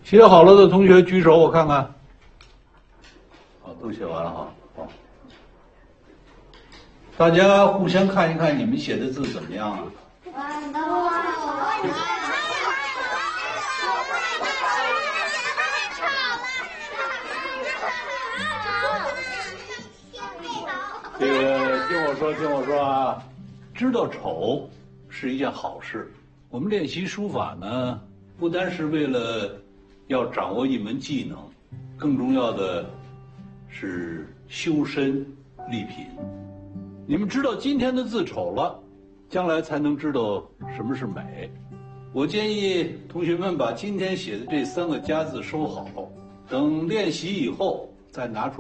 写好了的同学举手，我看看。好，都写完了哈。好，大家互相看一看，你们写的字怎么样啊？这个听我说啊，知道丑是一件好事。我们练习书法呢，不单是为了要掌握一门技能，更重要的是修身立品。你们知道今天的字丑了，将来才能知道什么是美。我建议同学们把今天写的这3个家字收好，等练习以后再拿出来。